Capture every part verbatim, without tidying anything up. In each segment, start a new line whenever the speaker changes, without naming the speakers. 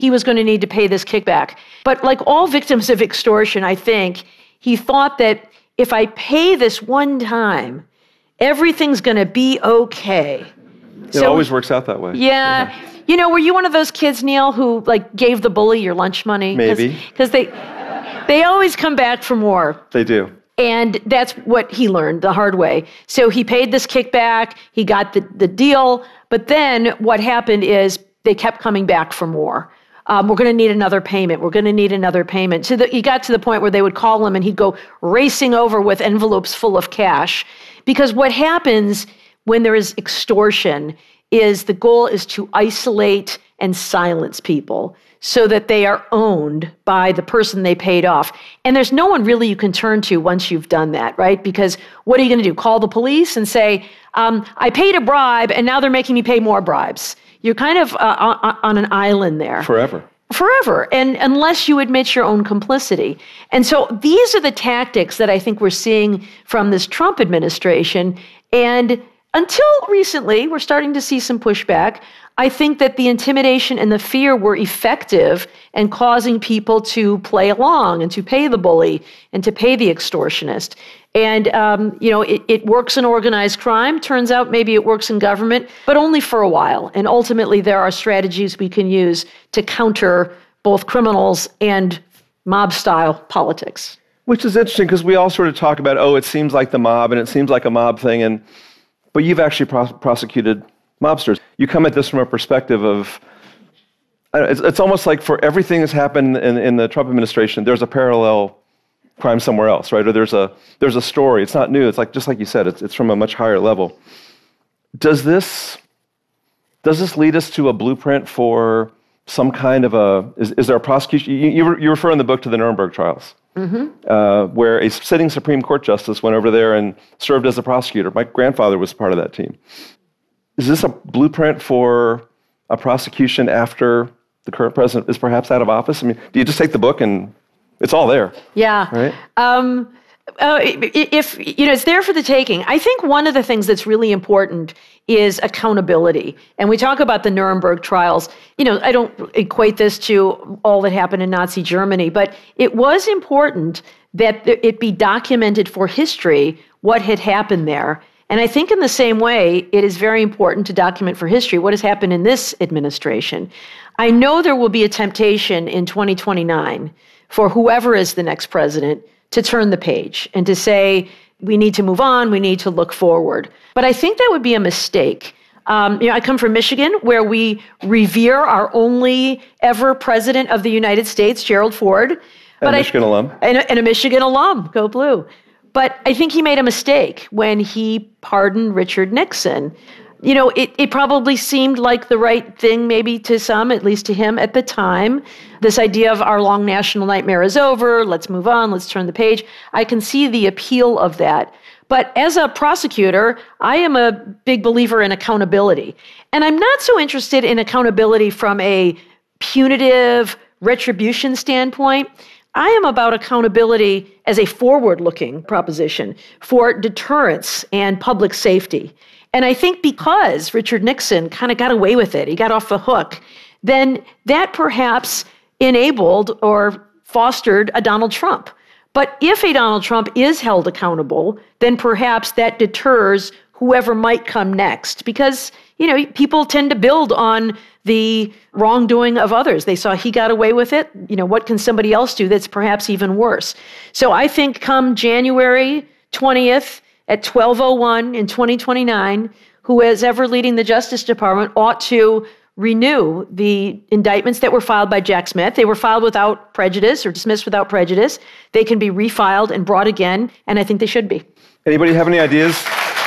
he was going to need to pay this kickback. But like all victims of extortion, I think, he thought that if I pay this one time, everything's going to be okay.
It so, always works out that way.
Yeah. yeah. You know, were you one of those kids, Neil, who like gave the bully your lunch money?
Maybe.
Because they, they always come back for more.
They do.
And that's what he learned the hard way. So he paid this kickback, he got the, the deal, but then what happened is they kept coming back for more. Um, we're going to need another payment. We're going to need another payment. So that he got to the point where they would call him and he'd go racing over with envelopes full of cash. Because what happens when there is extortion is the goal is to isolate and silence people so that they are owned by the person they paid off. And there's no one really you can turn to once you've done that, right? Because what are you going to do? Call the police and say, um, I paid a bribe and now they're making me pay more bribes. You're kind of uh, on, on an island there.
Forever.
Forever. And unless you admit your own complicity. And so these are the tactics that I think we're seeing from this Trump administration. And until recently, we're starting to see some pushback. I think that the intimidation and the fear were effective in causing people to play along and to pay the bully and to pay the extortionist. And, um, you know, it, it works in organized crime. Turns out maybe it works in government, but only for a while. And ultimately, there are strategies we can use to counter both criminals and mob-style politics.
Which is interesting because we all sort of talk about, oh, it seems like the mob and it seems like a mob thing. And but you've actually pros- prosecuted mobsters. You come at this from a perspective of, it's, it's almost like for everything that's happened in, in the Trump administration, there's a parallel crime somewhere else, right? Or there's a there's a story. It's not new. It's like just like you said. It's it's from a much higher level. Does this does this lead us to a blueprint for some kind of a? Is, is there a prosecution? You, you, you refer in the book to the Nuremberg trials, mm-hmm. uh, where a sitting Supreme Court justice went over there and served as a prosecutor. My grandfather was part of that team. Is this a blueprint for a prosecution after the current president is perhaps out of office? I mean, do you just take the book and it's all there?
Yeah.
Right?
Um, uh, if, you know, it's there for the taking. I think one of the things that's really important is accountability. And we talk about the Nuremberg trials. You know, I don't equate this to all that happened in Nazi Germany, but it was important that it be documented for history what had happened there. And I think in the same way, it is very important to document for history what has happened in this administration. I know there will be a temptation in twenty twenty-nine for whoever is the next president to turn the page and to say, we need to move on, we need to look forward. But I think that would be a mistake. Um, you know, I come from Michigan, where we revere our only ever president of the United States, Gerald Ford.
And
but
a Michigan
I,
alum.
And a, and a Michigan alum, go blue. But I think he made a mistake when he pardoned Richard Nixon. You know, it, it probably seemed like the right thing maybe to some, at least to him at the time. This idea of our long national nightmare is over, let's move on, let's turn the page. I can see the appeal of that. But as a prosecutor, I am a big believer in accountability. And I'm not so interested in accountability from a punitive retribution standpoint. I am about accountability as a forward-looking proposition for deterrence and public safety. And I think because Richard Nixon kind of got away with it, he got off the hook, then that perhaps enabled or fostered a Donald Trump. But if a Donald Trump is held accountable, then perhaps that deters whoever might come next. Because, you know, people tend to build on the wrongdoing of others. They saw he got away with it. You know, what can somebody else do that's perhaps even worse? So I think come January twentieth at twelve oh one in twenty twenty-nine, who is ever leading the Justice Department ought to renew the indictments that were filed by Jack Smith. They were filed without prejudice or dismissed without prejudice. They can be refiled and brought again, and I think they should be.
Anybody have any ideas?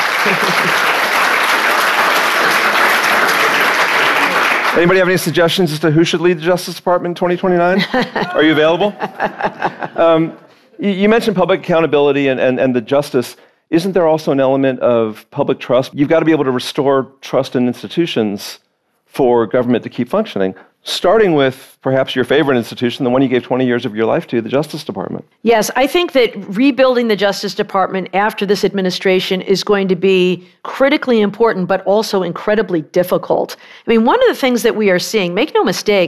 Anybody have any suggestions as to who should lead the Justice Department in twenty twenty-nine? Are you available? Um, you, you mentioned public accountability and, and, and the justice. Isn't there also an element of public trust? You've got to be able to restore trust in institutions for government to keep functioning, starting with perhaps your favorite institution, the one you gave twenty years of your life to, the Justice Department.
Yes, I think that rebuilding the Justice Department after this administration is going to be critically important, but also incredibly difficult. I mean, one of the things that we are seeing, make no mistake,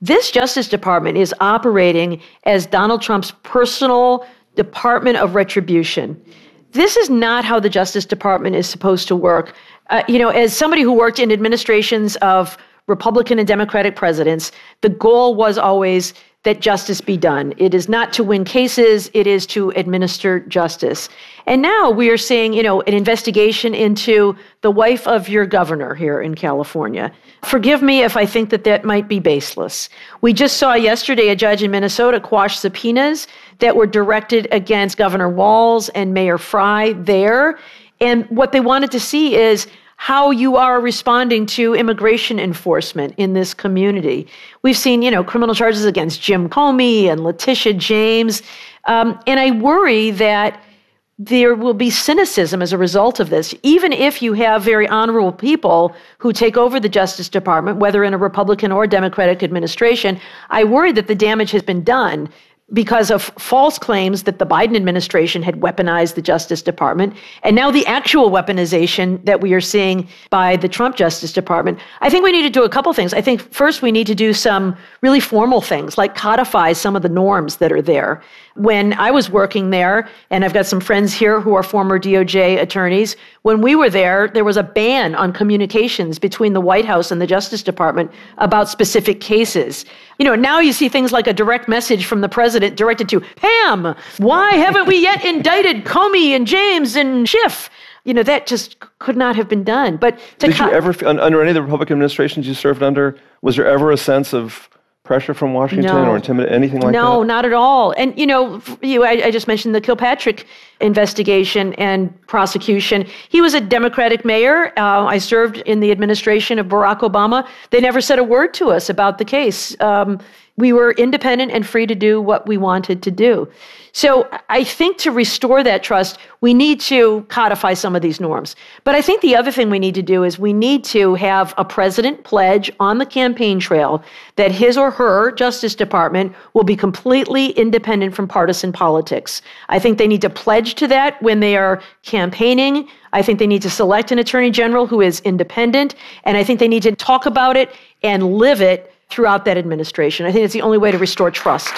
This Justice Department is operating as Donald Trump's personal Department of Retribution. This is not how the Justice Department is supposed to work. Uh, you know, as somebody who worked in administrations of Republican and Democratic presidents, the goal was always that justice be done. It is not to win cases, it is to administer justice. And now we are seeing, you know, an investigation into the wife of your governor here in California. Forgive me if I think that that might be baseless. We just saw yesterday a judge in Minnesota quash subpoenas that were directed against Governor Walz and Mayor Frey there. And what they wanted to see is how you are responding to immigration enforcement in this community. We've seen, you know, criminal charges against Jim Comey and Letitia James. Um, and I worry that there will be cynicism as a result of this. Even if you have very honorable people who take over the Justice Department, whether in a Republican or Democratic administration, I worry that the damage has been done because of false claims that the Biden administration had weaponized the Justice Department, and now the actual weaponization that we are seeing by the Trump Justice Department. I think we need to do a couple things. I think first we need to do some really formal things, like codify some of the norms that are there. When I was working there, and I've got some friends here who are former D O J attorneys, when we were there, there was a ban on communications between the White House and the Justice Department about specific cases. You know, now you see things like a direct message from the president directed to Pam. Why haven't we yet indicted Comey and James and Schiff? You know, that just could not have been done. But to
Did
co-
you ever, under any of the Republican administrations you served under, was there ever a sense of pressure from Washington
No.
or intimidation, anything like
no,
that?
No, not at all. And, you know, you, I, I just mentioned the Kilpatrick investigation and prosecution. He was a Democratic mayor. Uh, I served in the administration of Barack Obama. They never said a word to us about the case. Um, we were independent and free to do what we wanted to do. So I think to restore that trust, we need to codify some of these norms. But I think the other thing we need to do is we need to have a president pledge on the campaign trail that his or her Justice Department will be completely independent from partisan politics. I think they need to pledge to that when they are campaigning. I think they need to select an attorney general who is independent. And I think they need to talk about it and live it throughout that administration. I think it's the only way to restore trust.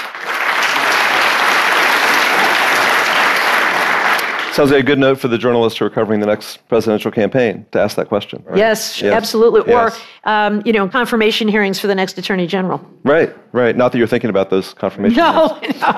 Sounds like a good note for the journalists who are covering the next presidential campaign to ask that question. Right?
Yes,
yes,
absolutely.
Yes.
Or, um, you know, confirmation hearings for the next attorney general.
Right, right. Not that you're thinking about those confirmation
No,
hearings.
no.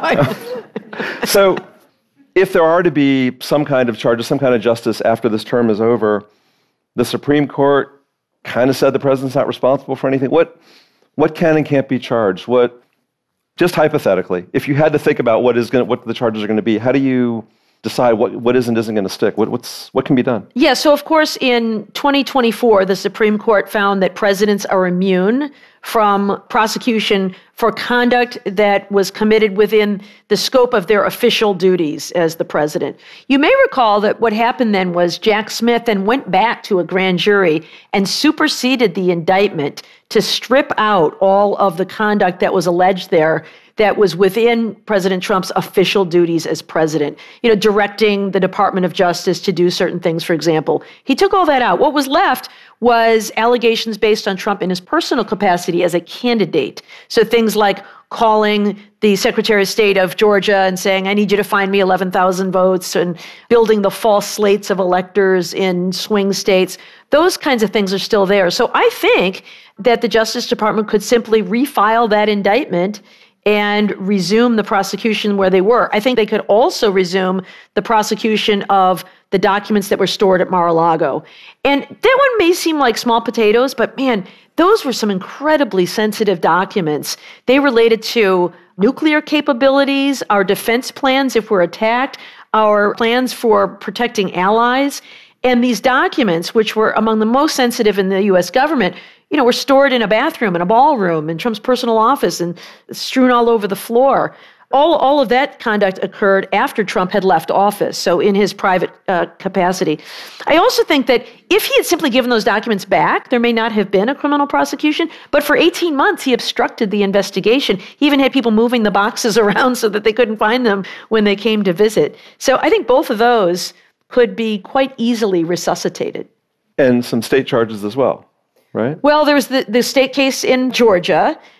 I-
So if there are to be some kind of charges, some kind of justice after this term is over, the Supreme Court kind of said the president's not responsible for anything. What, what can and can't be charged? What, just hypothetically, if you had to think about what is going, what the charges are going to be, how do you decide what, what is and isn't going to stick? What, what's, what can be done?
Yeah, so of course, in twenty twenty-four, the Supreme Court found that presidents are immune from prosecution for conduct that was committed within the scope of their official duties as the president. You may recall that what happened then was Jack Smith then went back to a grand jury and superseded the indictment to strip out all of the conduct that was alleged there that was within President Trump's official duties as president. You know, directing the Department of Justice to do certain things, for example. He took all that out. What was left was allegations based on Trump in his personal capacity as a candidate. So things like calling the Secretary of State of Georgia and saying, I need you to find me eleven thousand votes, and building the false slates of electors in swing states. Those kinds of things are still there. So I think that the Justice Department could simply refile that indictment and resume the prosecution where they were. I think they could also resume the prosecution of the documents that were stored at Mar-a-Lago. And that one may seem like small potatoes, but man, those were some incredibly sensitive documents. They related to nuclear capabilities, our defense plans if we're attacked, our plans for protecting allies. And these documents, which were among the most sensitive in the U S government, you know, were stored in a bathroom, in a ballroom, in Trump's personal office, and strewn all over the floor. All, all of that conduct occurred after Trump had left office, so in his private uh, capacity. I also think that if he had simply given those documents back, there may not have been a criminal prosecution, but for eighteen months, he obstructed the investigation. He even had people moving the boxes around so that they couldn't find them when they came to visit. So I think both of those could be quite easily resuscitated.
And some state charges as well, right?
Well, there was the, the state case in Georgia.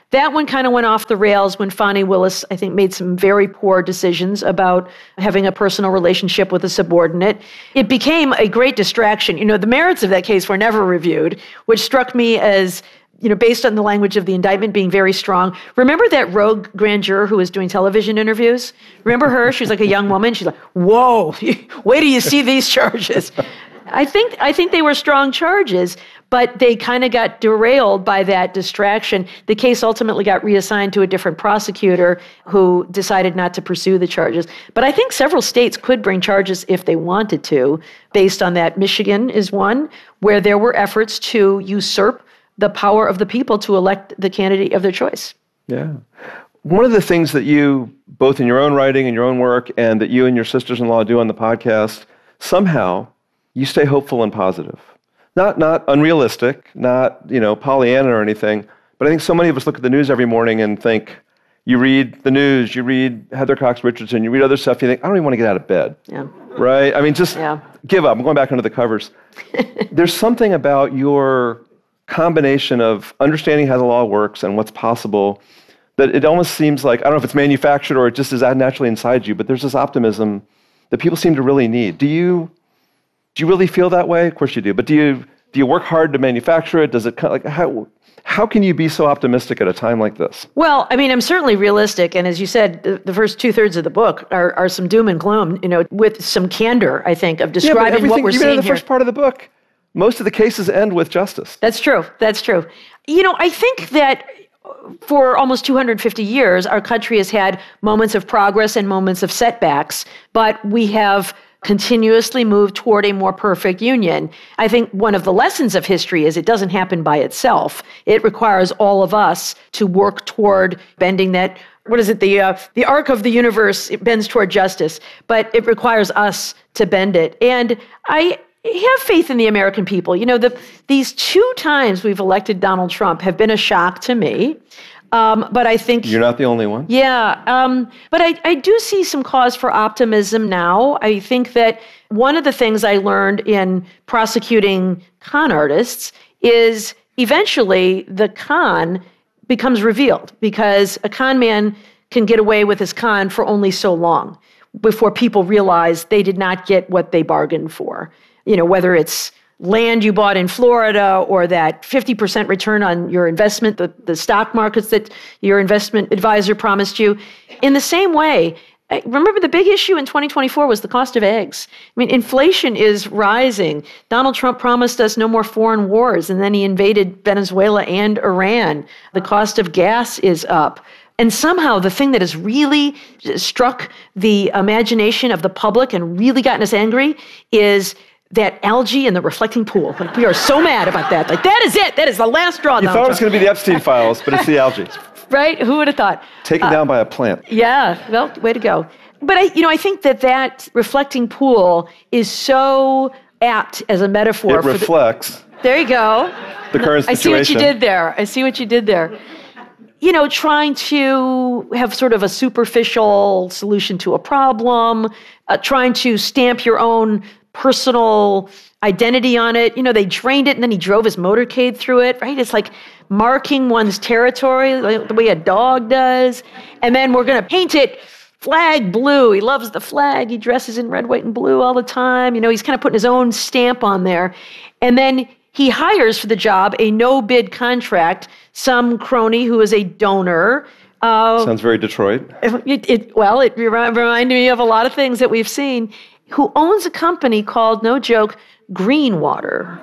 That one kind of went off the rails when Fani Willis, I think, made some very poor decisions about having a personal relationship with a subordinate. It became a great distraction. You know, the merits of that case were never reviewed, which struck me as, you know, based on the language of the indictment being very strong. Remember that rogue grand juror who was doing television interviews? Remember her? She was like a young woman. She's like, whoa, wait till you see these charges. I think I think they were strong charges, but they kind of got derailed by that distraction. The case ultimately got reassigned to a different prosecutor who decided not to pursue the charges. But I think several states could bring charges if they wanted to, based on that. Michigan is one where there were efforts to usurp the power of the people to elect the candidate of their choice.
Yeah. One of the things that you, both in your own writing and your own work, and that you and your sisters-in-law do on the podcast, somehow you stay hopeful and positive. Not not unrealistic, not, you know, Pollyanna or anything, but I think so many of us look at the news every morning and think, you read the news, you read Heather Cox Richardson, you read other stuff, you think, I don't even want to get out of bed.
Yeah.
Right? I mean, just
yeah.
give up. I'm going back under the covers. There's something about your combination of understanding how the law works and what's possible that it almost seems like, I don't know if it's manufactured or it just is naturally inside you, but there's this optimism that people seem to really need. Do you... Do you really feel that way? Of course you do. But do you do you work hard to manufacture it? Does it like how how can you be so optimistic at a time like this?
Well, I mean, I'm certainly realistic, and as you said, the, the first two thirds of the book are are some doom and gloom. You know, with some candor, I think, of describing
yeah,
what we're
even
seeing
in the
here.
first part of the book, most of the cases end with justice.
That's true. That's true. You know, I think that for almost two hundred fifty years, our country has had moments of progress and moments of setbacks, but we have continuously moved toward a more perfect union. I think one of the lessons of history is it doesn't happen by itself. It requires all of us to work toward bending that, what is it, the uh, the arc of the universe, it bends toward justice, but it requires us to bend it. And I have faith in the American people. You know, the, these two times we've elected Donald Trump have been a shock to me. Um, but I think...
You're not the only one.
Yeah. Um, but I, I do see some cause for optimism now. I think that one of the things I learned in prosecuting con artists is eventually the con becomes revealed because a con man can get away with his con for only so long before people realize they did not get what they bargained for. You know, whether it's land you bought in Florida or that fifty percent return on your investment, the, the stock markets that your investment advisor promised you. In the same way, remember the big issue in twenty twenty-four was the cost of eggs. I mean, inflation is rising. Donald Trump promised us no more foreign wars, and then he invaded Venezuela and Iran. The cost of gas is up. And somehow the thing that has really struck the imagination of the public and really gotten us angry is that algae in the reflecting pool. Like, we are so mad about that. Like, that is it. That is the last straw.
You thought it was going to be the Epstein files, but it's the algae.
Right? Who would have thought?
Taken uh, down by a plant.
Yeah. Well, way to go. But I, you know, I think that that reflecting pool is so apt as a metaphor.
It
for
reflects.
The, there you go.
The current situation.
I see what you did there. I see what you did there. You know, trying to have sort of a superficial solution to a problem, uh, trying to stamp your own personal identity on it. You know, they drained it and then he drove his motorcade through it, right? It's like marking one's territory like the way a dog does. And then we're going to paint it flag blue. He loves the flag. He dresses in red, white, and blue all the time. You know, he's kind of putting his own stamp on there. And then he hires for the job a no-bid contract, some crony who is a donor. Uh,
Sounds very Detroit.
It, it, well, it reminded me of a lot of things that we've seen. Who owns a company called, no joke, Greenwater.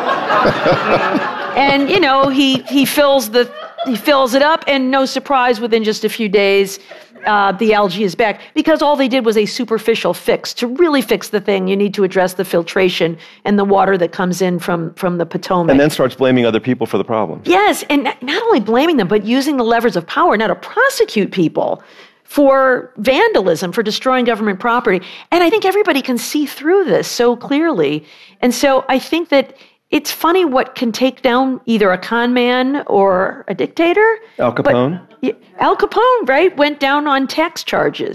And, you know, he he fills the he fills it up, and no surprise, within just a few days, uh, the algae is back. Because all they did was a superficial fix. To really fix the thing, you need to address the filtration and the water that comes in from, from the Potomac.
And then starts blaming other people for the problem.
Yes, and not only blaming them, but using the levers of power now to prosecute people for vandalism, for destroying government property. And I think everybody can see through this so clearly. And so I think that it's funny what can take down either a con man or a dictator.
Al Capone?
But Al Capone, right, went down on tax charges.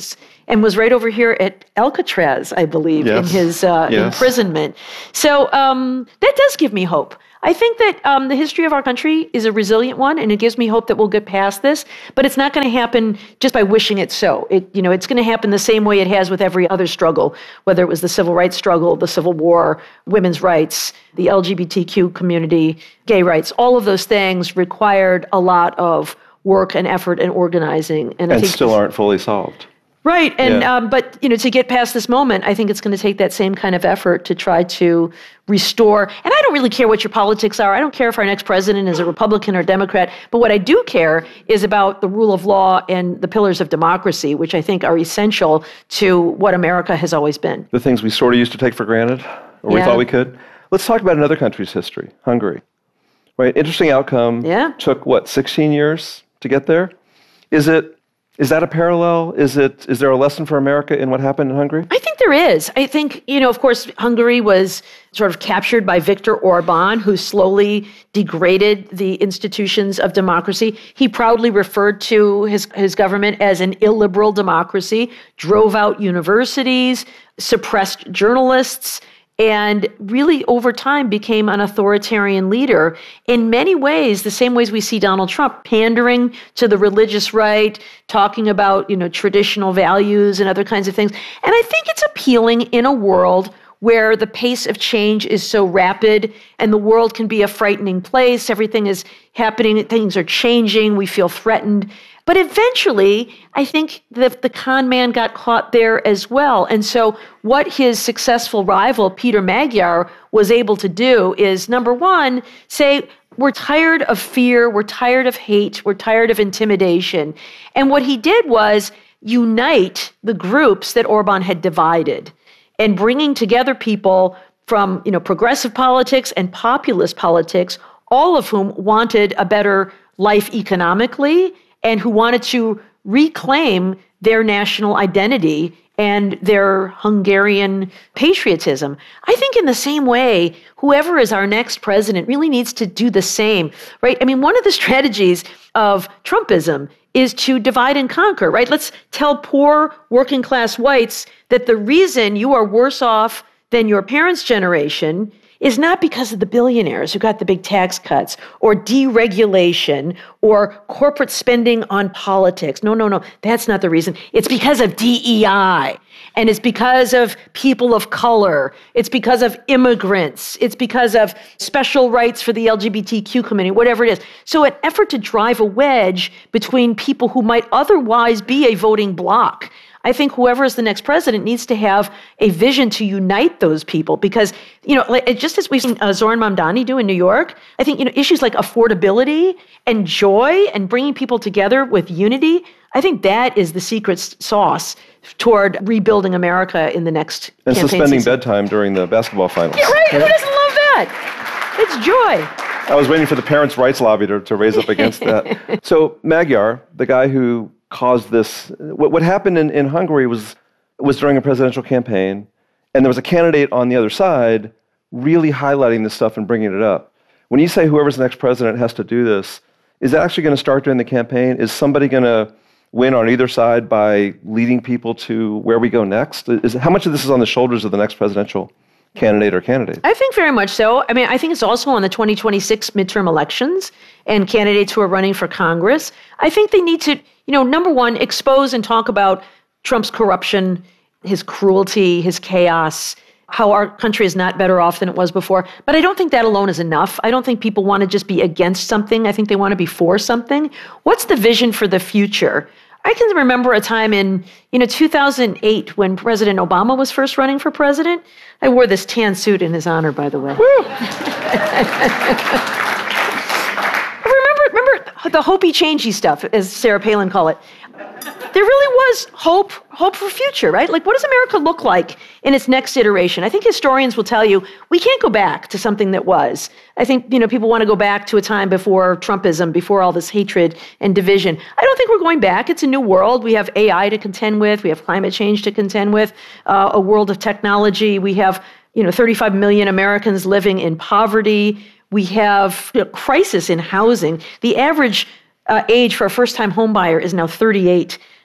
and was right over here at Alcatraz, I believe,
yes.
in his uh,
yes.
imprisonment. So um, that does give me hope. I think that um, the history of our country is a resilient one, and it gives me hope that we'll get past this. But it's not going to happen just by wishing it so. It, you know, it's going to happen the same way it has with every other struggle, whether it was the civil rights struggle, the Civil War, women's rights, the L G B T Q community, gay rights. All of those things required a lot of work and effort and organizing, and, I
and
think
still aren't fully solved.
Right, and
Yeah.
um, but you know, to get past this moment, I think it's going to take that same kind of effort to try to restore. And I don't really care what your politics are. I don't care if our next president is a Republican or Democrat. But what I do care is about the rule of law and the pillars of democracy, which I think are essential to what America has always been.
The things we sort of used to take for granted, or we
Yeah.
thought we could. Let's talk about another country's history, Hungary. Right, interesting outcome.
Yeah.
Took what, sixteen years to get there? Is it? Is that a parallel? Is it? Is there a lesson for America in what happened in Hungary?
I think there is. I think, you know, of course, Hungary was sort of captured by Viktor Orban, who slowly degraded the institutions of democracy. He proudly referred to his, his government as an illiberal democracy, drove out universities, suppressed journalists, and really over time became an authoritarian leader in many ways, the same ways we see Donald Trump, pandering to the religious right, talking about, you know, traditional values and other kinds of things. And I think it's appealing in a world where the pace of change is so rapid and the world can be a frightening place. Everything is happening, things are changing, we feel threatened. But eventually, I think that the con man got caught there as well. And so what his successful rival, Peter Magyar, was able to do is, number one, say, we're tired of fear, we're tired of hate, we're tired of intimidation. And what he did was unite the groups that Orban had divided, and bringing together people from, you know, progressive politics and populist politics, all of whom wanted a better life economically, and who wanted to reclaim their national identity and their Hungarian patriotism. I think in the same way, whoever is our next president really needs to do the same, right? I mean, one of the strategies of Trumpism is to divide and conquer, right? Let's tell poor working class whites that the reason you are worse off than your parents' generation is not because of the billionaires who got the big tax cuts or deregulation or corporate spending on politics. No, no, no, that's not the reason. It's because of D E I, and it's because of people of color. It's because of immigrants. It's because of special rights for the L G B T Q community, whatever it is. So an effort to drive a wedge between people who might otherwise be a voting bloc. I think whoever is the next president needs to have a vision to unite those people because, you know, like, just as we've seen uh, Zoran Mamdani do in New York, I think, you know, issues like affordability and joy and bringing people together with unity, I think that is the secret sauce toward rebuilding America in the next
and
campaign
suspending
season.
bedtime during the basketball finals.
Yeah, right. Who doesn't love that? It's joy.
I was waiting for the parents' rights lobby to, to raise up against that. So Magyar, the guy who caused this, what, what happened in, in Hungary was was during a presidential campaign, and there was a candidate on the other side really highlighting this stuff and bringing it up. When you say whoever's the next president has to do this, is that actually going to start during the campaign? Is somebody going to win on either side by leading people to where we go next? Is, how much of this is on the shoulders of the next presidential candidate or candidate?
I think very much so. I mean, I think it's also on the twenty twenty-six midterm elections and candidates who are running for Congress. I think they need to, you know, number one, expose and talk about Trump's corruption, his cruelty, his chaos, how our country is not better off than it was before. But I don't think that alone is enough. I don't think people want to just be against something. I think they want to be for something. What's the vision for the future? I can remember a time in, you know, two thousand eight when President Obama was first running for president. I wore this tan suit in his honor, by the way. remember, remember the hopey changey stuff, as Sarah Palin called it. There really was hope, hope for future, right? Like, what does America look like in its next iteration? I think historians will tell you we can't go back to something that was. I think, you know, people want to go back to a time before Trumpism, before all this hatred and division. I don't think we're going back. It's a new world. We have A I to contend with. We have climate change to contend with, uh, a world of technology. We have, you know, thirty-five million Americans living in poverty. We have a crisis in housing. The average uh, age for a first-time home buyer is now thirty-eight.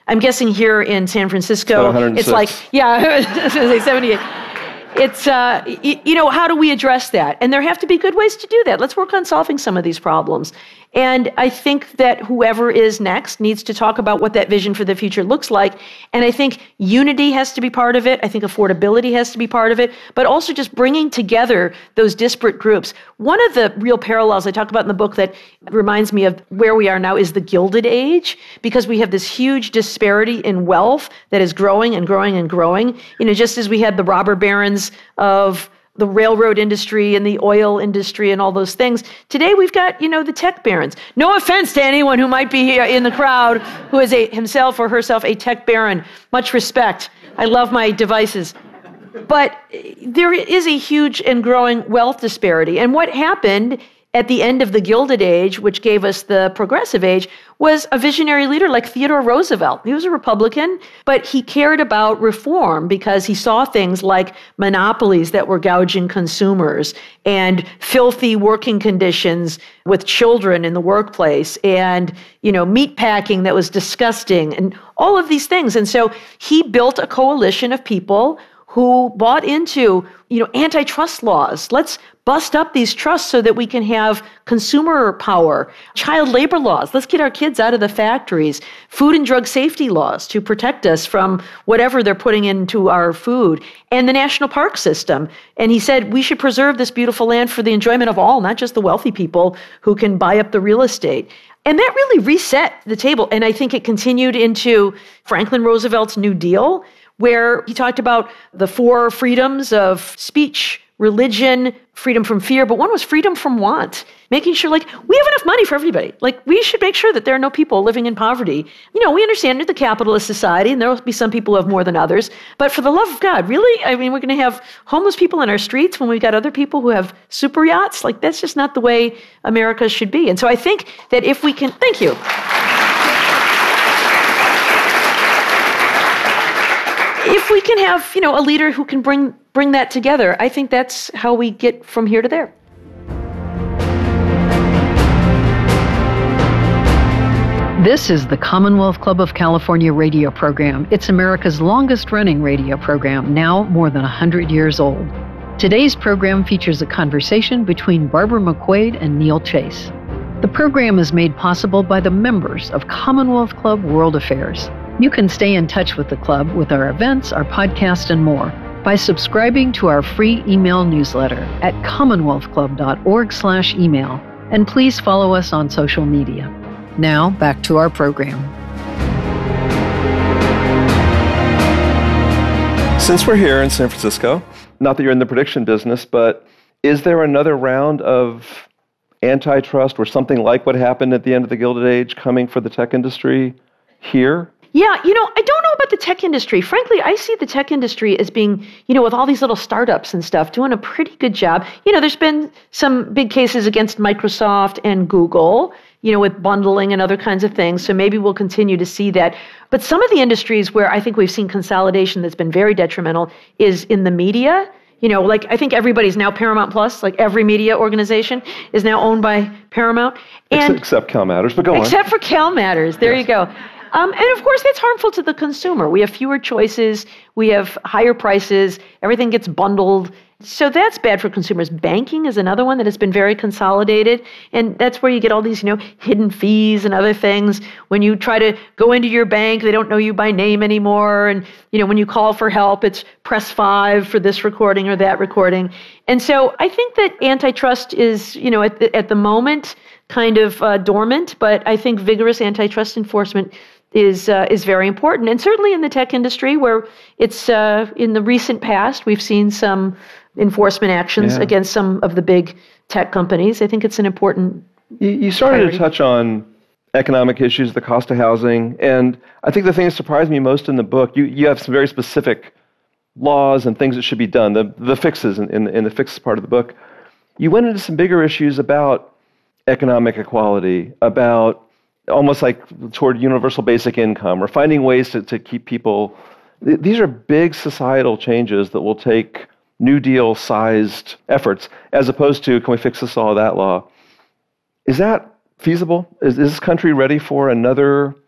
I'm guessing here in San Francisco,
it's,
it's like, yeah, I was going to say seventy-eight. It's, uh, y- you know, how do we address that? And there have to be good ways to do that. Let's work on solving some of these problems. And I think that whoever is next needs to talk about what that vision for the future looks like. And I think unity has to be part of it. I think affordability has to be part of it, but also just bringing together those disparate groups. One of the real parallels I talk about in the book that reminds me of where we are now is the Gilded Age, because we have this huge disparity in wealth that is growing and growing and growing. You know, just as we had the robber barons of the railroad industry and the oil industry and all those things. Today we've got, you know, the tech barons. No offense to anyone who might be here in the crowd who is a himself or herself a tech baron. Much respect. I love my devices. But there is a huge and growing wealth disparity. And what happened at the end of the Gilded Age, which gave us the Progressive Age, was a visionary leader like Theodore Roosevelt. He was a Republican, but he cared about reform because he saw things like monopolies that were gouging consumers and filthy working conditions with children in the workplace and, you know, meat packing that was disgusting and all of these things. And so he built a coalition of people who bought into, you know, antitrust laws. Let's bust up these trusts so that we can have consumer power. Child labor laws. Let's get our kids out of the factories. Food and drug safety laws to protect us from whatever they're putting into our food. And the national park system. And he said we should preserve this beautiful land for the enjoyment of all, not just the wealthy people who can buy up the real estate. And that really reset the table. And I think it continued into Franklin Roosevelt's New Deal, where he talked about the four freedoms of speech, religion, freedom from fear, but one was freedom from want, making sure, like, we have enough money for everybody. Like, we should make sure that there are no people living in poverty. You know, we understand it's a capitalist society, and there will be some people who have more than others, but for the love of God, really? I mean, we're going to have homeless people in our streets when we've got other people who have super yachts? Like, that's just not the way America should be. And so I think that if we can, thank you. If we can have, you know, a leader who can bring bring that together, I think that's how we get from here to there.
This is the Commonwealth Club of California radio program. It's America's longest-running radio program, now more than one hundred years old. Today's program features a conversation between Barbara McQuade and Neil Chase. The program is made possible by the members of Commonwealth Club World Affairs. You can stay in touch with the club with our events, our podcast, and more by subscribing to our free email newsletter at commonwealthclub.org slash email. And please follow us on social media. Now, back to our program.
Since we're here in San Francisco, not that you're in the prediction business, but is there another round of antitrust or something like what happened at the end of the Gilded Age coming for the tech industry here?
Yeah, you know, I don't know about the tech industry. Frankly, I see the tech industry as being, you know, with all these little startups and stuff, doing a pretty good job. You know, there's been some big cases against Microsoft and Google, you know, with bundling and other kinds of things. So maybe we'll continue to see that. But some of the industries where I think we've seen consolidation that's been very detrimental is in the media. You know, like I think everybody's now Paramount Plus, like every media organization is now owned by Paramount. And
except, except CalMatters, but go on.
Except for CalMatters. There yes. you go. Um, and of course, that's harmful to the consumer. We have fewer choices. We have higher prices. Everything gets bundled. So that's bad for consumers. Banking is another one that has been very consolidated. And that's where you get all these, you know, hidden fees and other things. When you try to go into your bank, they don't know you by name anymore. And, you know, when you call for help, it's press five for this recording or that recording. And so I think that antitrust is, you know, at the, at the moment kind of uh, dormant, but I think vigorous antitrust enforcement is uh, is very important. And certainly in the tech industry, where it's uh, in the recent past, we've seen some enforcement actions yeah. against some of the big tech companies. I think it's an important
You, you started
priority.
to touch on economic issues, the cost of housing, and I think the thing that surprised me most in the book, you, you have some very specific laws and things that should be done, the, the fixes in, in, in the fixes part of the book. You went into some bigger issues about economic equality, about almost like toward universal basic income or finding ways to, to keep people. Th- these are big societal changes that will take New Deal sized efforts as opposed to, can we fix this law, that law? Is that feasible? Is, is this country ready for another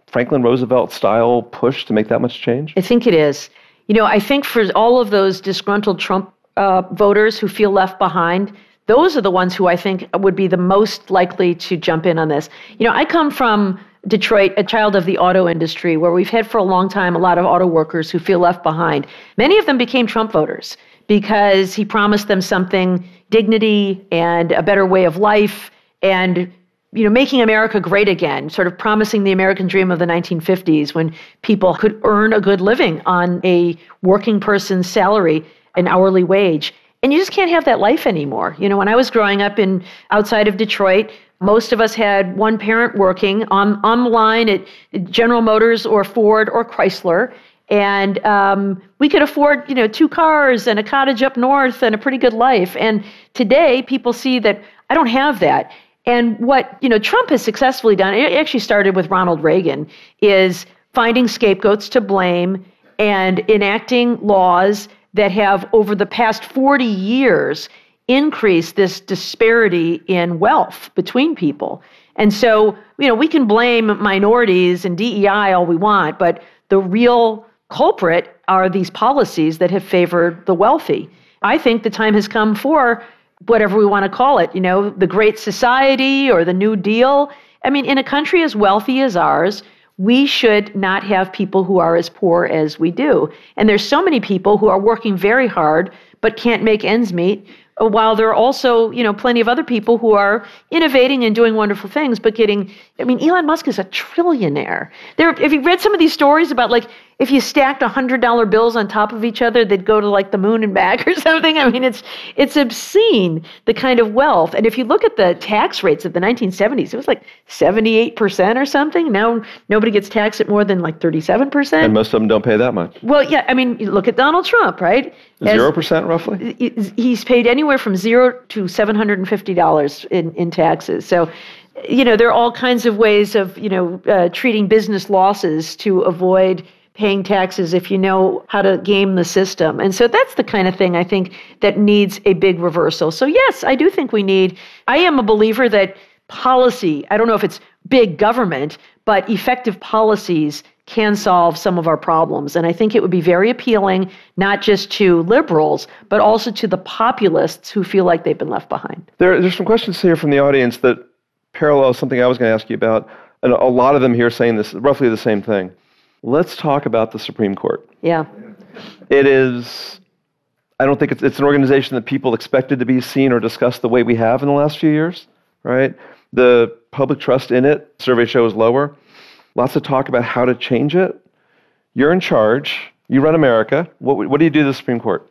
Franklin Roosevelt style push to make that much change?
I think it is. You know, I think for all of those disgruntled Trump uh, voters who feel left behind, those are the ones who I think would be the most likely to jump in on this. You know, I come from Detroit, a child of the auto industry, where we've had for a long time a lot of auto workers who feel left behind. Many of them became Trump voters because he promised them something, dignity and a better way of life, and you know, making America great again, sort of promising the American dream of the nineteen fifties when people could earn a good living on a working person's salary, an hourly wage. And you just can't have that life anymore. You know, when I was growing up in outside of Detroit, most of us had one parent working on, on the line at General Motors or Ford or Chrysler. And um, we could afford, you know, two cars and a cottage up north and a pretty good life. And today people see that I don't have that. And what, you know, Trump has successfully done, it actually started with Ronald Reagan, is finding scapegoats to blame and enacting laws that have, over the past forty years, increased this disparity in wealth between people. And so, you know, we can blame minorities and D E I all we want, but the real culprit are these policies that have favored the wealthy. I think the time has come for whatever we want to call it, you know, the Great Society or the New Deal. I mean, in a country as wealthy as ours, we should not have people who are as poor as we do. And there's so many people who are working very hard but can't make ends meet, while there are also, you know, plenty of other people who are innovating and doing wonderful things, but getting, I mean, Elon Musk is a trillionaire. There, if you read some of these stories about, like, if you stacked one hundred dollar bills on top of each other, they'd go to, like, the moon and back or something. I mean, it's it's obscene, the kind of wealth. And if you look at the tax rates of the nineteen seventies, it was like seventy-eight percent or something. Now nobody gets taxed at more than, like, thirty-seven percent.
And most of them don't pay that much.
Well, yeah, I mean, you look at Donald Trump, right?
Zero percent roughly?
He's paid anywhere from zero to seven hundred fifty dollars in, in taxes. So, you know, there are all kinds of ways of, you know, uh, treating business losses to avoid paying taxes if you know how to game the system. And so that's the kind of thing I think that needs a big reversal. So yes, I do think we need, I am a believer that policy, I don't know if it's big government, but effective policies can solve some of our problems. And I think it would be very appealing, not just to liberals, but also to the populists who feel like they've been left behind.
There, there's some questions here from the audience that parallel something I was going to ask you about. And a lot of them here saying this, roughly the same thing. Let's talk about the Supreme Court.
Yeah.
It is, I don't think it's, it's an organization that people expected to be seen or discussed the way we have in the last few years, right? The public trust in it, survey shows lower. Lots of talk about how to change it. You're in charge. You run America. What, what do you do to the Supreme Court?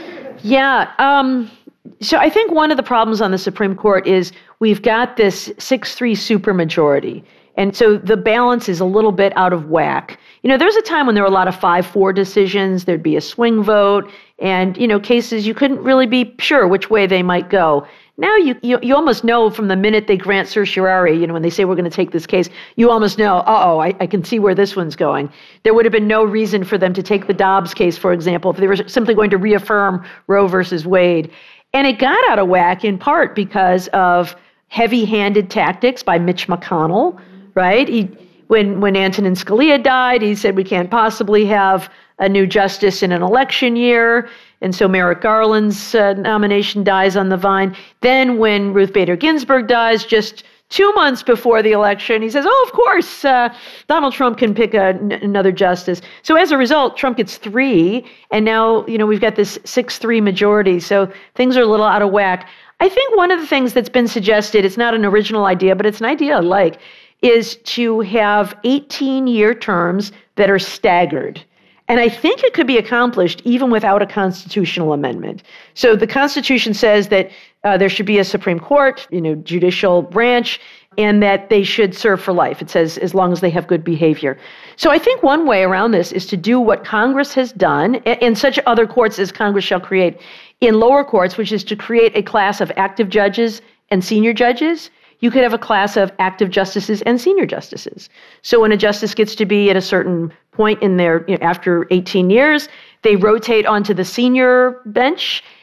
Yeah. Um, so I think one of the problems on the Supreme Court is we've got this six three supermajority. And so the balance is a little bit out of whack. You know, there's a time when there were a lot of five four decisions. There'd be a swing vote and, you know, cases you couldn't really be sure which way they might go. Now you, you you almost know from the minute they grant certiorari, you know, when they say we're going to take this case, you almost know, uh-oh, I, I can see where this one's going. There would have been no reason for them to take the Dobbs case, for example, if they were simply going to reaffirm Roe versus Wade. And it got out of whack in part because of heavy-handed tactics by Mitch McConnell, right? He, when, when Antonin Scalia died, he said we can't possibly have a new justice in an election year. And so Merrick Garland's uh, nomination dies on the vine. Then when Ruth Bader Ginsburg dies, just two months before the election, he says, oh, of course, uh, Donald Trump can pick a, n- another justice. So as a result, Trump gets three. And now, you know, we've got this six three majority. So things are a little out of whack. I think one of the things that's been suggested, it's not an original idea, but it's an idea I like, is to have eighteen-year terms that are staggered. And I think it could be accomplished even without a constitutional amendment. So the Constitution says that uh, there should be a Supreme Court, you know, judicial branch, and that they should serve for life. It says as long as they have good behavior. So I think one way around this is to do what Congress has done, and such other courts as Congress shall create in lower courts, which is to create a class of active judges and senior judges. You could have a class of active justices and senior justices. So when a justice gets to be at a certain point in their, you know, after eighteen years, they rotate onto the senior bench.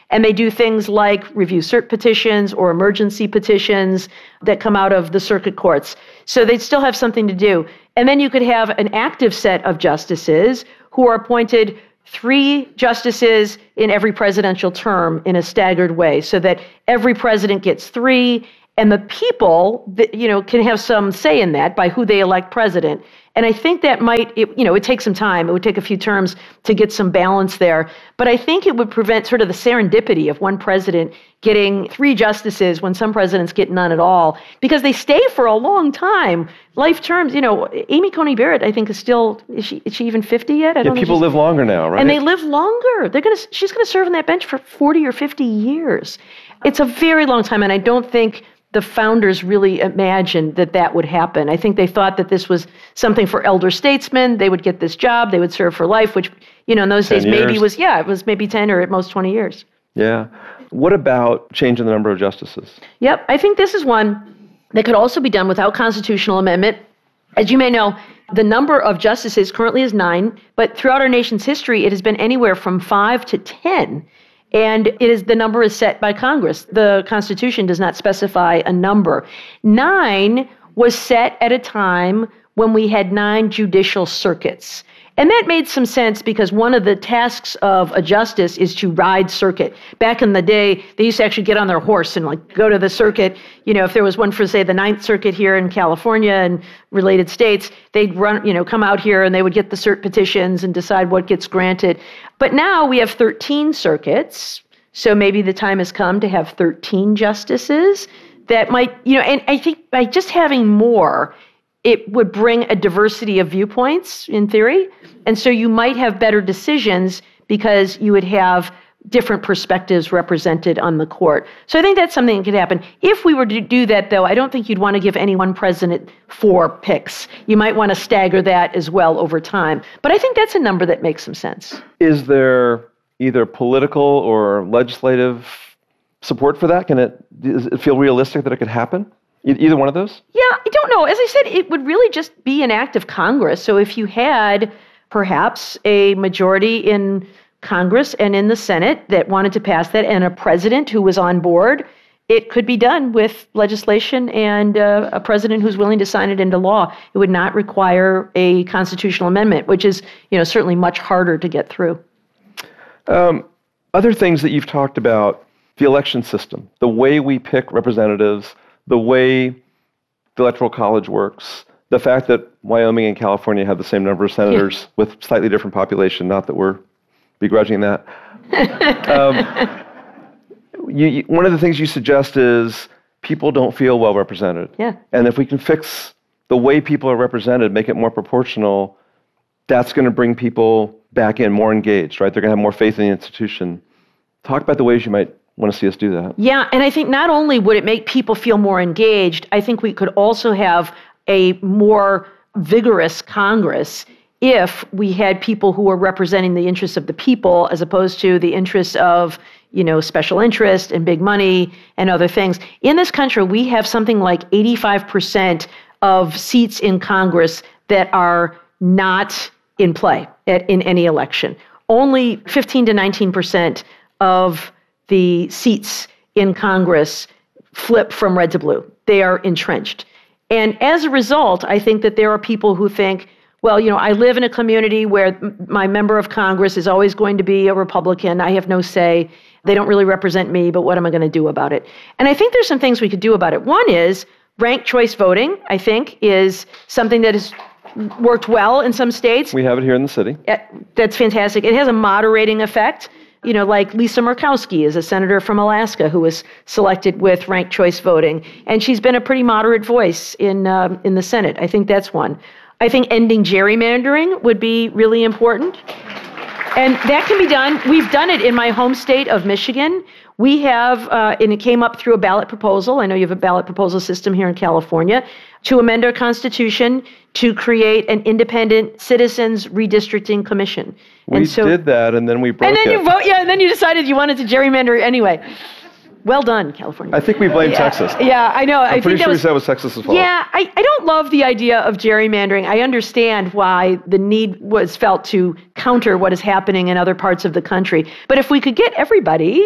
And they do things like review cert petitions or emergency petitions that come out of the circuit courts. So they'd still have something to do. And then you could have an active set of justices who are appointed three justices in every presidential term in a staggered way, so that every president gets three, and the people, that, you know, can have some say in that by who they elect president. And I think that might, it, you know, it take some time. It would take a few terms to get some balance there. But I think it would prevent sort of the serendipity of one president getting three justices when some presidents get none at all, because they stay for a long time. Life terms, you know, Amy Coney Barrett, I think, is still, is she, is she even fifty yet? I
yeah,
don't know.
People live longer now, right?
And they live longer. They're gonna, she's going to serve on that bench for forty or fifty years. It's a very long time, and I don't think the founders really imagined that that would happen. I think they thought that this was something for elder statesmen. They would get this job. They would serve for life, which, you know, in those days
years.
maybe was, yeah, it was maybe ten or at most twenty years.
Yeah. What about changing the number of justices?
Yep. I think this is one that could also be done without constitutional amendment. As you may know, the number of justices currently is nine, but throughout our nation's history, it has been anywhere from five to ten. And it is the number is set by Congress. The Constitution does not specify a number. Nine was set at a time when we had nine judicial circuits. And that made some sense because one of the tasks of a justice is to ride circuit. Back in the day, they used to actually get on their horse and like go to the circuit. You know, if there was one for, say, the Ninth Circuit here in California and related states, they'd run, you know, come out here and they would get the cert petitions and decide what gets granted. But now we have thirteen circuits. So maybe the time has come to have thirteen justices that might, you know, and I think by just having more, it would bring a diversity of viewpoints in theory. And so you might have better decisions because you would have different perspectives represented on the court. So I think that's something that could happen. If we were to do that, though, I don't think you'd want to give any one president four picks. You might want to stagger that as well over time. But I think that's a number that makes some sense.
Is there either political or legislative support for that? Can it, does it feel realistic that it could happen? Either one of those?
Yeah, I don't know. As I said, it would really just be an act of Congress. So if you had perhaps a majority in Congress and in the Senate that wanted to pass that and a president who was on board, it could be done with legislation and uh, a president who's willing to sign it into law. It would not require a constitutional amendment, which is, you know, certainly much harder to get through.
Um, other things that you've talked about, the election system, the way we pick representatives, the way the Electoral College works, the fact that Wyoming and California have the same number of senators yeah. with slightly different population, not that we're begrudging that. um, you, you, one of the things you suggest is people don't feel well represented.
Yeah.
And if we can fix the way people are represented, make it more proportional, that's going to bring people back in more engaged, right? They're going to have more faith in the institution. Talk about the ways you might want to see us do that.
Yeah, and I think not only would it make people feel more engaged, I think we could also have a more vigorous Congress if we had people who were representing the interests of the people as opposed to the interests of, you know, special interest and big money and other things. In this country, we have something like eighty-five percent of seats in Congress that are not in play at, in any election. Only fifteen to nineteen percent of the seats in Congress flip from red to blue. They are entrenched. And as a result, I think that there are people who think, well, you know, I live in a community where my member of Congress is always going to be a Republican. I have no say. They don't really represent me, but what am I going to do about it? And I think there's some things we could do about it. One is ranked choice voting, I think, is something that has worked well in some states.
We have it here in the city.
That's fantastic. It has a moderating effect. You know, like Lisa Murkowski is a senator from Alaska who was selected with ranked choice voting, and she's been a pretty moderate voice in uh, in the Senate. I think that's one. I think ending gerrymandering would be really important, and that can be done. We've done it in my home state of Michigan. We have, uh, and it came up through a ballot proposal. I know you have a ballot proposal system here in California to amend our Constitution to create an independent citizens redistricting commission.
We
and so,
did that, and then we broke it.
And then
it.
you vote, yeah, and then you decided you wanted to gerrymander anyway. Well done, California.
I think we blame
yeah,
Texas.
Yeah, I know.
I'm
I
pretty
think
sure
that was,
we said it was Texas's fault.
Yeah, I, I don't love the idea of gerrymandering. I understand why the need was felt to counter what is happening in other parts of the country. But if we could get everybody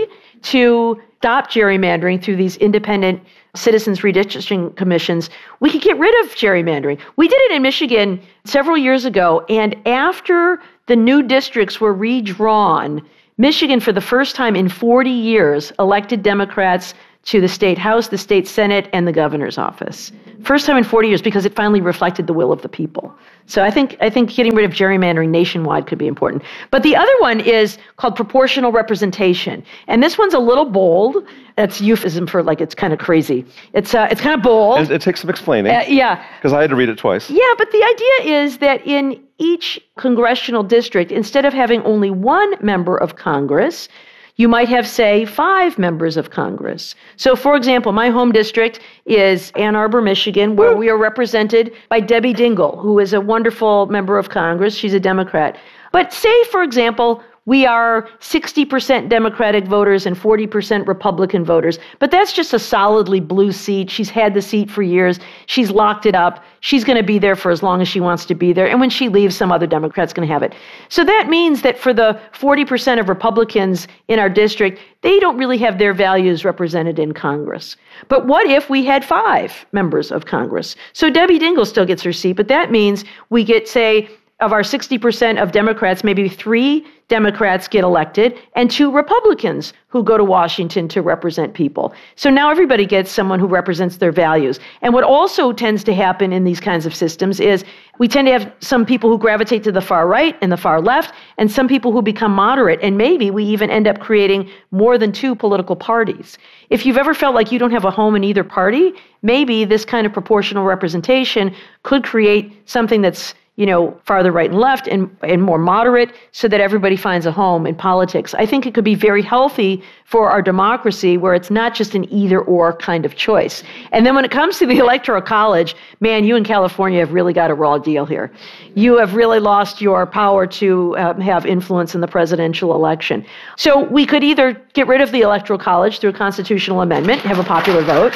to stop gerrymandering through these independent citizens redistricting commissions, we could get rid of gerrymandering. We did it in Michigan several years ago, and after the new districts were redrawn, Michigan, for the first time in forty years, elected Democrats to the state house, the state senate, and the governor's office. First time in forty years, because it finally reflected the will of the people. So I think I think getting rid of gerrymandering nationwide could be important. But the other one is called proportional representation. And this one's a little bold. That's euphemism for like it's kind of crazy. It's uh, it's kind of bold.
It, it takes some explaining.
Uh, yeah.
Because I had to read it twice.
Yeah, but the idea is that in each congressional district, instead of having only one member of Congress, you might have, say, five members of Congress. So, for example, my home district is Ann Arbor, Michigan, where we are represented by Debbie Dingell, who is a wonderful member of Congress. She's a Democrat. But say, for example, we are sixty percent Democratic voters and forty percent Republican voters. But that's just a solidly blue seat. She's had the seat for years. She's locked it up. She's going to be there for as long as she wants to be there. And when she leaves, some other Democrat's going to have it. So that means that for the forty percent of Republicans in our district, they don't really have their values represented in Congress. But what if we had five members of Congress? So Debbie Dingell still gets her seat, but that means we get, say, of our sixty percent of Democrats, maybe three Democrats get elected and two Republicans who go to Washington to represent people. So now everybody gets someone who represents their values. And what also tends to happen in these kinds of systems is we tend to have some people who gravitate to the far right and the far left, and some people who become moderate. And maybe we even end up creating more than two political parties. If you've ever felt like you don't have a home in either party, maybe this kind of proportional representation could create something that's, you know, farther right and left and, and more moderate so that everybody finds a home in politics. I think it could be very healthy for our democracy where it's not just an either or kind of choice. And then when it comes to the Electoral College, man, you in California have really got a raw deal here. You have really lost your power to uh, have influence in the presidential election. So we could either get rid of the Electoral College through a constitutional amendment, have a popular vote,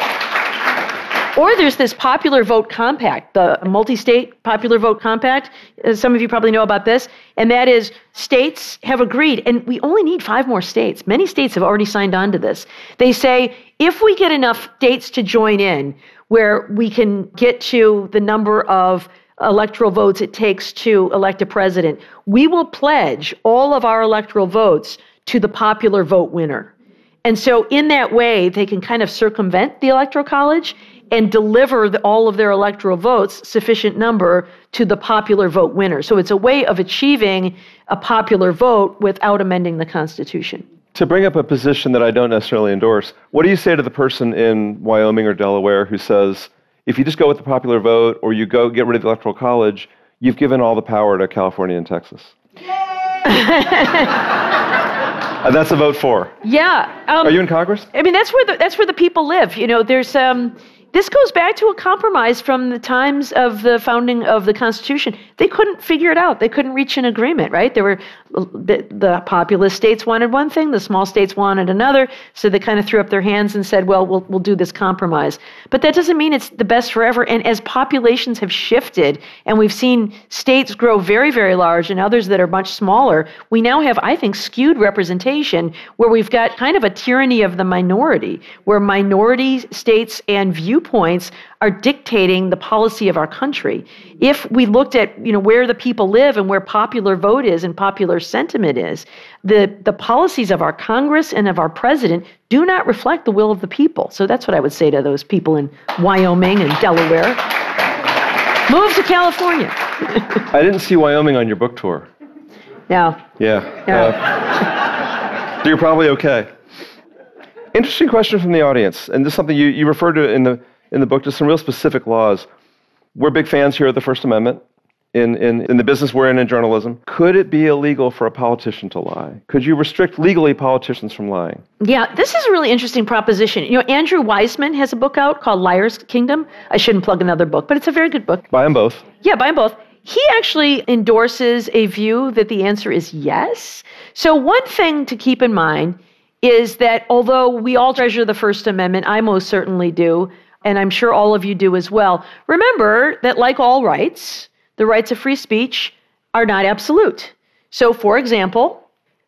or there's this popular vote compact, the multi-state popular vote compact. Some of you probably know about this. And that is states have agreed, and we only need five more states. Many states have already signed on to this. They say, if we get enough states to join in where we can get to the number of electoral votes it takes to elect a president, we will pledge all of our electoral votes to the popular vote winner. And so in that way, they can kind of circumvent the Electoral College and deliver the, all of their electoral votes, sufficient number, to the popular vote winner. So it's a way of achieving a popular vote without amending the Constitution.
To bring up a position that I don't necessarily endorse, what do you say to the person in Wyoming or Delaware who says, if you just go with the popular vote or you go get rid of the Electoral College, you've given all the power to California and Texas? And that's a vote for.
Yeah. Um,
Are you in Congress?
I mean, that's where the, that's where the people live. You know, there's... Um, This goes back to a compromise from the times of the founding of the Constitution. They couldn't figure it out. They couldn't reach an agreement, right? There were the, the populous states wanted one thing, the small states wanted another, so they kind of threw up their hands and said, well, we'll we'll do this compromise. But that doesn't mean it's the best forever. And as populations have shifted, and we've seen states grow very, very large and others that are much smaller, we now have, I think, skewed representation where we've got kind of a tyranny of the minority, where minority states and viewpoints points are dictating the policy of our country. If we looked at, you know, where the people live and where popular vote is and popular sentiment is, the, the policies of our Congress and of our president do not reflect the will of the people. So that's what I would say to those people in Wyoming and Delaware. Move to California.
I didn't see Wyoming on your book tour.
No.
Yeah.
No.
Uh, so you're probably okay. Interesting question from the audience, and this is something you, you refer to in the in the book, to some real specific laws. We're big fans here of the First Amendment in, in, in the business we're in in journalism. Could it be illegal for a politician to lie? Could you restrict legally politicians from lying?
Yeah, this is a really interesting proposition. You know, Andrew Weissman has a book out called Liar's Kingdom. I shouldn't plug another book, but it's a very good book.
Buy them both.
Yeah, buy them both. He actually endorses a view that the answer is yes. So one thing to keep in mind is that although we all treasure the First Amendment, I most certainly do, and I'm sure all of you do as well, remember that like all rights, the rights of free speech are not absolute. So, for example,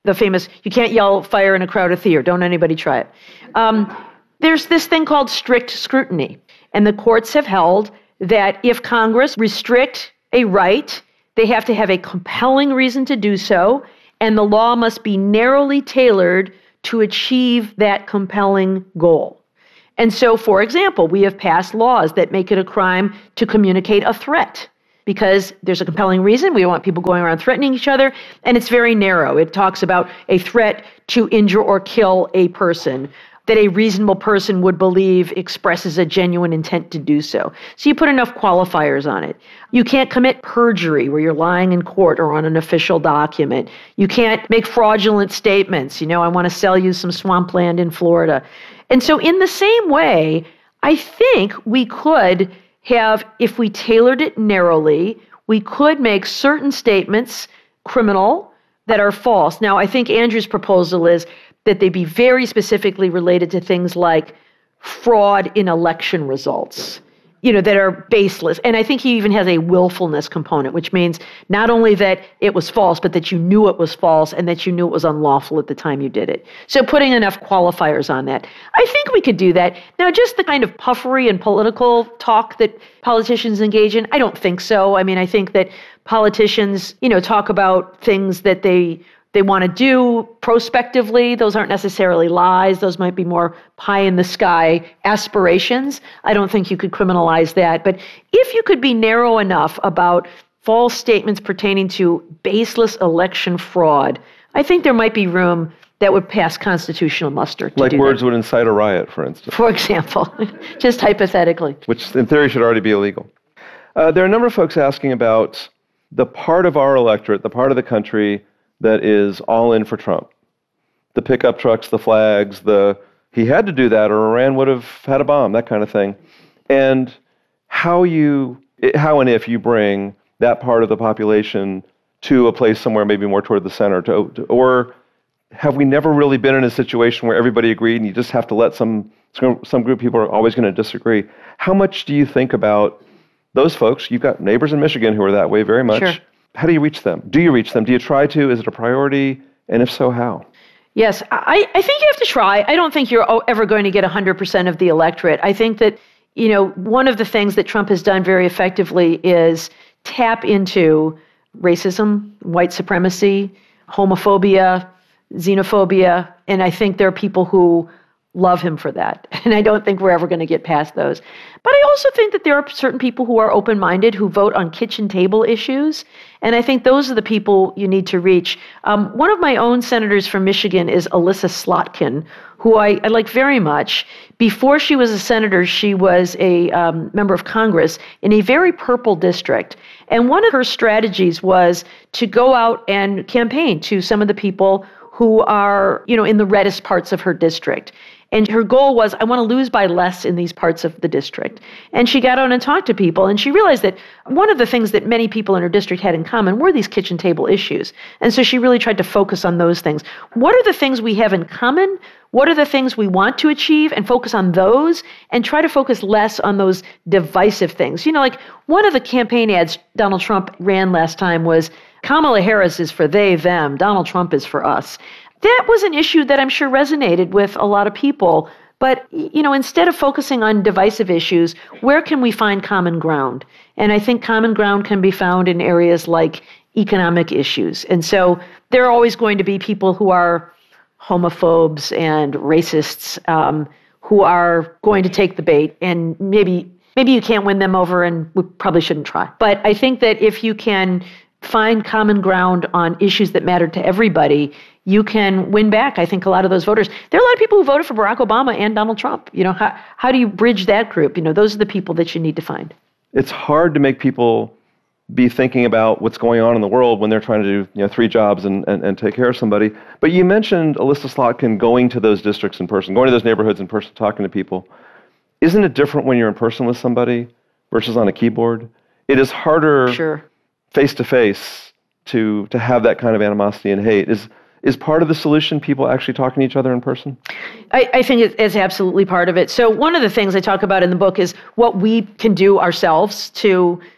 the famous, you can't yell fire in a crowd of fear. Don't anybody try it. Um, there's this thing called strict scrutiny. And the courts have held that if Congress restrict a right, they have to have a compelling reason to do so, and the law must be narrowly tailored to achieve that compelling goal. And so, for example, we have passed laws that make it a crime to communicate a threat because there's a compelling reason. We don't want people going around threatening each other, and it's very narrow. It talks about a threat to injure or kill a person that a reasonable person would believe expresses a genuine intent to do so. So you put enough qualifiers on it. You can't commit perjury where you're lying in court or on an official document. You can't make fraudulent statements. You know, I want to sell you some swampland in Florida. And so in the same way, I think we could have, if we tailored it narrowly, we could make certain statements criminal that are false. Now, I think Andrew's proposal is that they be very specifically related to things like fraud in election results, you know, that are baseless. And I think he even has a willfulness component, which means not only that it was false, but that you knew it was false and that you knew it was unlawful at the time you did it. So putting enough qualifiers on that. I think we could do that. Now, just the kind of puffery and political talk that politicians engage in, I don't think so. I mean, I think that politicians, you know, talk about things that they They want to do prospectively. Those aren't necessarily lies. Those might be more pie in the sky aspirations. I don't think you could criminalize that. But if you could be narrow enough about false statements pertaining to baseless election fraud, I think there might be room that would pass constitutional muster. To
like
do
words
that.
would incite a riot, for instance.
For example, just hypothetically.
Which in theory should already be illegal. Uh, there are a number of folks asking about the part of our electorate, the part of the country that is all in for Trump. The pickup trucks, the flags, the he had to do that or Iran would have had a bomb, that kind of thing. And how you, how and if you bring that part of the population to a place somewhere maybe more toward the center, to, to, or have we never really been in a situation where everybody agreed and you just have to let some, some group of people are always going to disagree? How much do you think about those folks? You've got neighbors in Michigan who are that way very much.
Sure.
How do you reach them? Do you reach them? Do you try to? Is it a priority? And if so, how?
Yes, I, I think you have to try. I don't think you're ever going to get one hundred percent of the electorate. I think that, you know, one of the things that Trump has done very effectively is tap into racism, white supremacy, homophobia, xenophobia, and I think there are people who love him for that. And I don't think we're ever going to get past those. But I also think that there are certain people who are open-minded who vote on kitchen table issues. And I think those are the people you need to reach. Um, one of my own senators from Michigan is Elissa Slotkin, who I, I like very much. Before she was a senator, she was a um, member of Congress in a very purple district. And one of her strategies was to go out and campaign to some of the people who are, you know, in the reddest parts of her district. And her goal was, I want to lose by less in these parts of the district. And she got out and talked to people, and she realized that one of the things that many people in her district had in common were these kitchen table issues. And so she really tried to focus on those things. What are the things we have in common? What are the things we want to achieve? And focus on those, and try to focus less on those divisive things. You know, like one of the campaign ads Donald Trump ran last time was, Kamala Harris is for they, them. Donald Trump is for us. That was an issue that I'm sure resonated with a lot of people. But, you know, instead of focusing on divisive issues, where can we find common ground? And I think common ground can be found in areas like economic issues. And so there are always going to be people who are homophobes and racists um, who are going to take the bait. And maybe maybe you can't win them over, and we probably shouldn't try. But I think that if you can find common ground on issues that matter to everybody, you can win back, I think, a lot of those voters. There are a lot of people who voted for Barack Obama and Donald Trump. You know, how, how do you bridge that group? You know, those are the people that you need to find.
It's hard to make people be thinking about what's going on in the world when they're trying to do, you know, three jobs and, and, and take care of somebody. But you mentioned Elissa Slotkin going to those districts in person, going to those neighborhoods in person, talking to people. Isn't it different when you're in person with somebody versus on a keyboard? It is harder
Sure.
face-to-face to to have that kind of animosity and hate. Is is part of the solution people actually talking to each other in person?
I, I think it's absolutely part of it. So one of the things I talk about in the book is what we can do ourselves to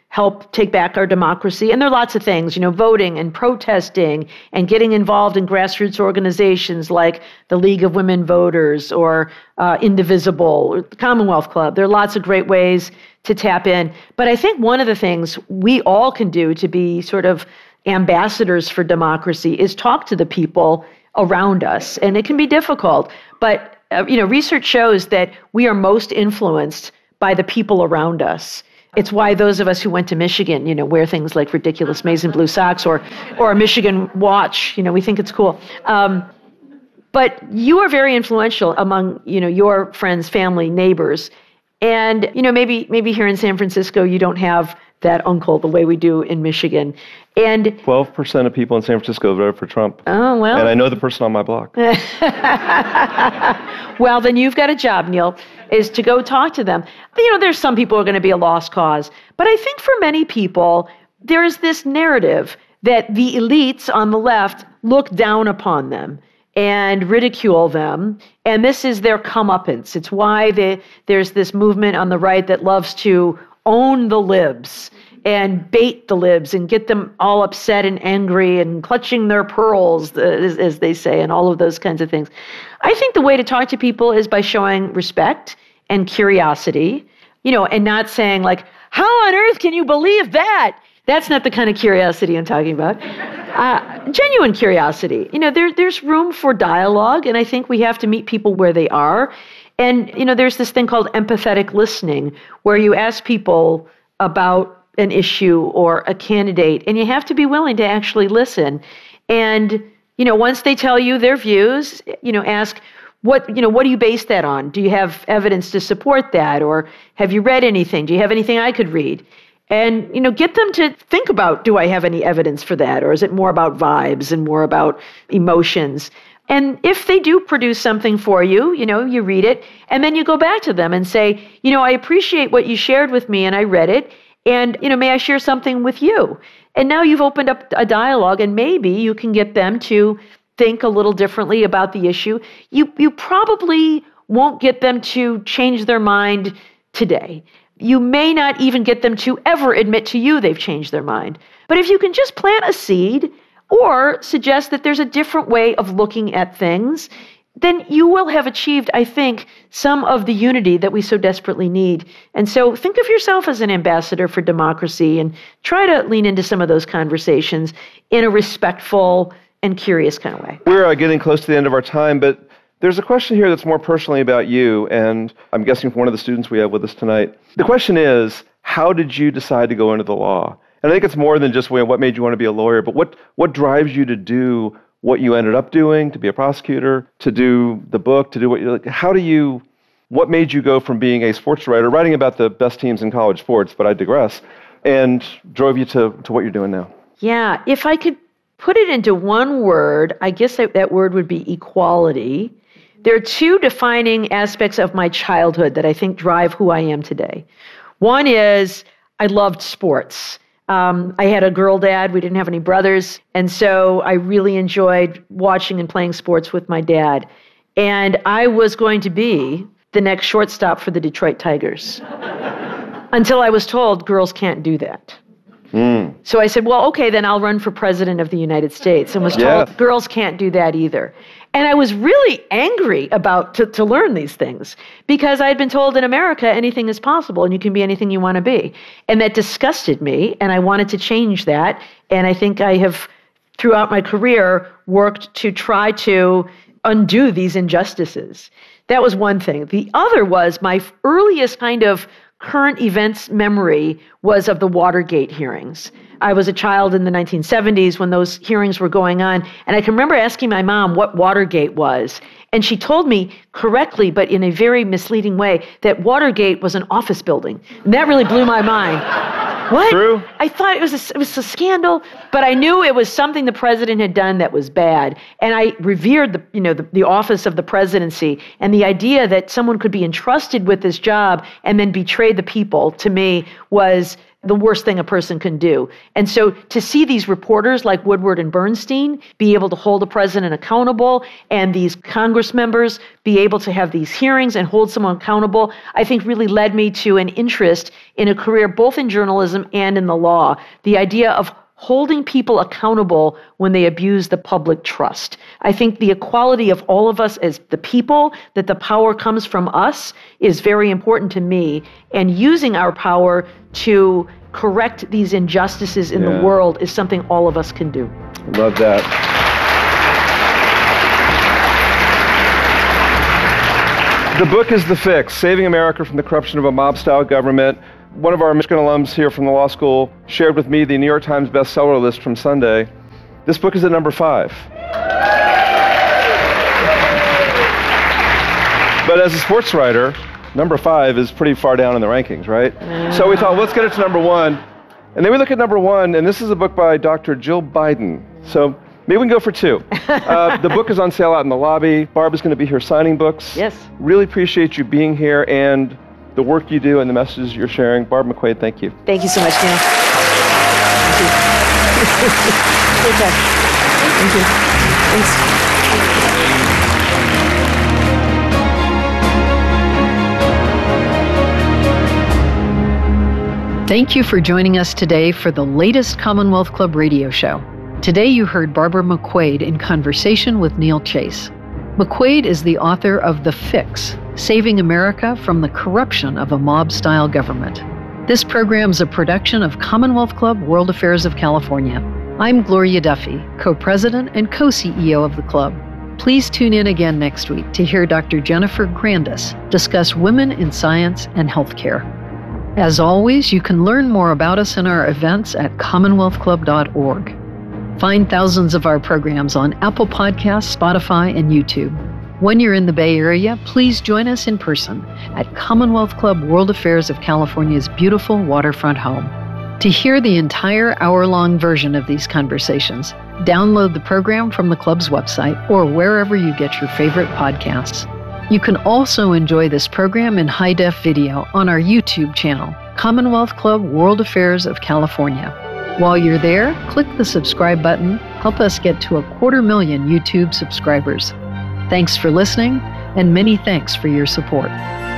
help take back our democracy. And there are lots of things, you know, voting and protesting and getting involved in grassroots organizations like the League of Women Voters or uh, Indivisible or the Commonwealth Club. There are lots of great ways to tap in. But I think one of the things we all can do to be sort of ambassadors for democracy is talk to the people around us. And it can be difficult, but uh, you know, research shows that we are most influenced by the people around us. It's why those of us who went to Michigan, you know, wear things like ridiculous maize and blue socks or or a Michigan watch. You know, we think it's cool. Um, but you are very influential among, you know, your friends, family, neighbors. And, you know, maybe maybe here in San Francisco, you don't have that uncle the way we do in Michigan. And
twelve percent of people in San Francisco voted for Trump.
Oh, well.
And I know the person on my block.
Well, then you've got a job, Neil, is to go talk to them. You know, there's some people who are going to be a lost cause. But I think for many people, there is this narrative that the elites on the left look down upon them and ridicule them. And this is their comeuppance. It's why they, there's this movement on the right that loves to own the libs and bait the libs and get them all upset and angry and clutching their pearls, as, as they say, and all of those kinds of things. I think the way to talk to people is by showing respect and curiosity, you know, and not saying like, how on earth can you believe that? That's not the kind of curiosity I'm talking about. Uh, genuine curiosity. You know, there, there's room for dialogue, and I think we have to meet people where they are. And, you know, there's this thing called empathetic listening, where you ask people about an issue or a candidate, and you have to be willing to actually listen. And, you know, once they tell you their views, you know, ask, what, you know, what do you base that on? Do you have evidence to support that? Or have you read anything? Do you have anything I could read? And, you know, get them to think about, do I have any evidence for that? Or is it more about vibes and more about emotions? And if they do produce something for you, you know, you read it, and then you go back to them and say, you know, I appreciate what you shared with me and I read it. And, you know, may I share something with you? And now you've opened up a dialogue, and maybe you can get them to think a little differently about the issue. You you probably won't get them to change their mind today. You may not even get them to ever admit to you they've changed their mind. But if you can just plant a seed or suggest that there's a different way of looking at things, then you will have achieved, I think, some of the unity that we so desperately need. And so think of yourself as an ambassador for democracy and try to lean into some of those conversations in a respectful and curious kind of way.
We're uh, getting close to the end of our time, but there's a question here that's more personally about you, and I'm guessing from one of the students we have with us tonight. The question is, how did you decide to go into the law? And I think it's more than just well, what made you want to be a lawyer, but what, what drives you to do what you ended up doing, to be a prosecutor, to do the book, to do what you like. How do you, what made you go from being a sports writer, writing about the best teams in college sports, but I digress, and drove you to, to what you're doing now?
Yeah, if I could put it into one word, I guess that, that word would be equality. There are two defining aspects of my childhood that I think drive who I am today. One is I loved sports. Um, I had a girl dad. We didn't have any brothers. And so I really enjoyed watching and playing sports with my dad. And I was going to be the next shortstop for the Detroit Tigers until I was told girls can't do that. Mm. So I said, well, okay, then I'll run for president of the United States, and was told yeah. girls can't do that either. And I was really angry about to, to learn these things because I had been told in America anything is possible and you can be anything you want to be. And that disgusted me, and I wanted to change that. And I think I have, throughout my career, worked to try to undo these injustices. That was one thing. The other was my earliest kind of current events memory was of the Watergate hearings. I was a child in the nineteen seventies when those hearings were going on, and I can remember asking my mom what Watergate was. And she told me correctly, but in a very misleading way, that Watergate was an office building. And that really blew my mind. What?
True.
I thought it was a, it was a scandal, but I knew it was something the president had done that was bad. And I revered the, you know, the, the office of the presidency, and the idea that someone could be entrusted with this job and then betray the people, to me, was the worst thing a person can do. And so to see these reporters like Woodward and Bernstein be able to hold a president accountable, and these Congress members be able to have these hearings and hold someone accountable, I think really led me to an interest in a career both in journalism and in the law. The idea of holding people accountable when they abuse the public trust. I think the equality of all of us as the people, that the power comes from us, is very important to me. And using our power to correct these injustices in yeah. the world is something all of us can do.
Love that. The book is The Fix, Saving America from the Corruption of a Mob-Style Government. One of our Michigan alums here from the law school shared with me the New York Times bestseller list from Sunday. This book is at number five. But as a sports writer, number five is pretty far down in the rankings, right? Yeah. So we thought, let's get it to number one. And then we look at number one, and this is a book by Doctor Jill Biden. So maybe we can go for two. Uh, the book is on sale out in the lobby. Barb is going to be here signing books.
Yes. Really
appreciate you being here and the work you do and the messages you're sharing. Barb McQuade, thank you.
Thank you so much, Neil. Thank you. Okay. Thank you. Thanks.
Thank you for joining us today for the latest Commonwealth Club radio show. Today you heard Barbara McQuade in conversation with Neil Chase. McQuade is the author of The Fix, Saving America from the Corruption of a Mob-Style Government. This program is a production of Commonwealth Club World Affairs of California. I'm Gloria Duffy, co-president and co-C E O of the club. Please tune in again next week to hear Doctor Jennifer Grandis discuss women in science and healthcare. As always, you can learn more about us and our events at commonwealth club dot org. Find thousands of our programs on Apple Podcasts, Spotify, and YouTube. When you're in the Bay Area, please join us in person at Commonwealth Club World Affairs of California's beautiful waterfront home. To hear the entire hour-long version of these conversations, download the program from the club's website or wherever you get your favorite podcasts. You can also enjoy this program in high-def video on our YouTube channel, Commonwealth Club World Affairs of California. While you're there, click the subscribe button. Help us get to a quarter million YouTube subscribers. Thanks for listening, and many thanks for your support.